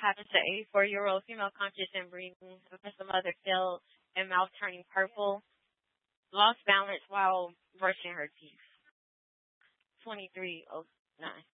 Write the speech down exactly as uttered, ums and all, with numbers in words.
happens to eighty-four-year-old female conscious and breathing. Official mother fell and mouth turning purple. Lost balance while brushing her teeth. twenty-three oh nine.